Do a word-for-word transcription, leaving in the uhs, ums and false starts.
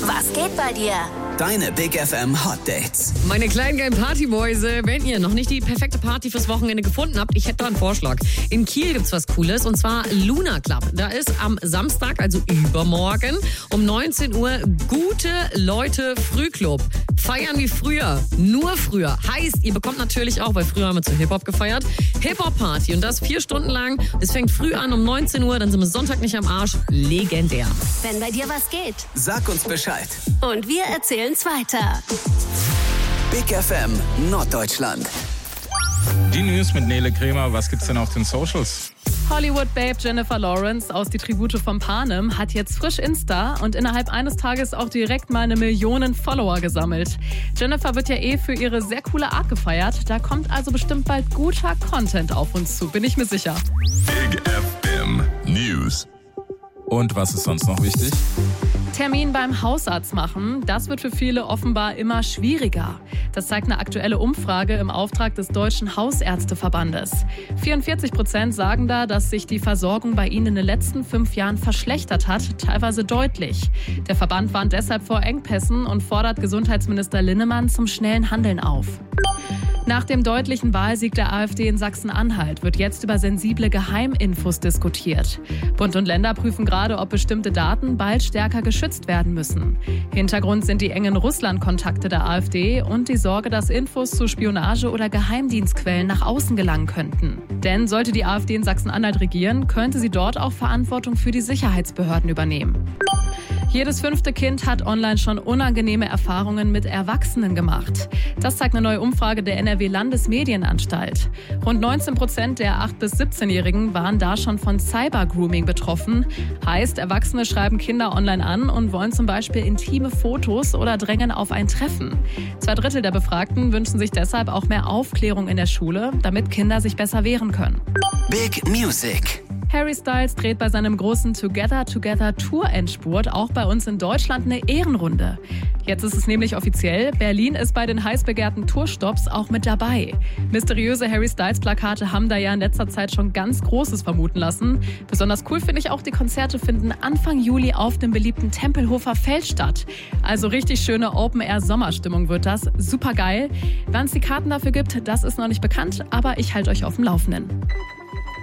Was geht bei dir? Deine Big F M Hot Dates. Meine kleinen geilen Partymäuse, wenn ihr noch nicht die perfekte Party fürs Wochenende gefunden habt, ich hätte da einen Vorschlag. In Kiel gibt's was Cooles und zwar Luna Club. Da ist am Samstag, also übermorgen, um neunzehn Uhr gute Leute Frühclub. Feiern wie früher, nur früher. Heißt, ihr bekommt natürlich auch, weil früher haben wir zu Hip-Hop gefeiert, Hip-Hop-Party und das vier Stunden lang. Es fängt früh an um neunzehn Uhr, dann sind wir Sonntag nicht am Arsch. Legendär. Wenn bei dir was geht. Sag uns Bescheid. Und wir erzählen's weiter. Big F M Norddeutschland. Die News mit Nele Kremer. Was gibt's denn auf den Socials? Hollywood-Babe Jennifer Lawrence aus Die Tribute von Panem hat jetzt frisch Insta und innerhalb eines Tages auch direkt mal eine Million Follower gesammelt. Jennifer wird ja eh für ihre sehr coole Art gefeiert. Da kommt also bestimmt bald guter Content auf uns zu, bin ich mir sicher. Big F M News. Und was ist sonst noch wichtig? Termin beim Hausarzt machen, das wird für viele offenbar immer schwieriger. Das zeigt eine aktuelle Umfrage im Auftrag des Deutschen Hausärzteverbandes. vierundvierzig Prozent sagen da, dass sich die Versorgung bei ihnen in den letzten fünf Jahren verschlechtert hat, teilweise deutlich. Der Verband warnt deshalb vor Engpässen und fordert Gesundheitsminister Linnemann zum schnellen Handeln auf. Nach dem deutlichen Wahlsieg der AfD in Sachsen-Anhalt wird jetzt über sensible Geheiminfos diskutiert. Bund und Länder prüfen gerade, ob bestimmte Daten bald stärker geschützt werden müssen. Hintergrund sind die engen Russland-Kontakte der AfD und die Sorge, dass Infos zu Spionage- oder Geheimdienstquellen nach außen gelangen könnten. Denn sollte die AfD in Sachsen-Anhalt regieren, könnte sie dort auch Verantwortung für die Sicherheitsbehörden übernehmen. Jedes fünfte Kind hat online schon unangenehme Erfahrungen mit Erwachsenen gemacht. Das zeigt eine neue Umfrage der N R W-Landesmedienanstalt. Rund neunzehn Prozent der acht- bis siebzehnjährigen waren da schon von Cybergrooming betroffen. Heißt, Erwachsene schreiben Kinder online an und wollen zum Beispiel intime Fotos oder drängen auf ein Treffen. Zwei Drittel der Befragten wünschen sich deshalb auch mehr Aufklärung in der Schule, damit Kinder sich besser wehren können. Big Music. Harry Styles dreht bei seinem großen Together Together Tour-Endspurt auch bei uns in Deutschland eine Ehrenrunde. Jetzt ist es nämlich offiziell, Berlin ist bei den heiß begehrten Tourstops auch mit dabei. Mysteriöse Harry Styles-Plakate haben da ja in letzter Zeit schon ganz Großes vermuten lassen. Besonders cool finde ich auch, die Konzerte finden Anfang Juli auf dem beliebten Tempelhofer Feld statt. Also richtig schöne Open-Air-Sommerstimmung wird das. Super geil. Wann es die Karten dafür gibt, das ist noch nicht bekannt, aber ich halte euch auf dem Laufenden.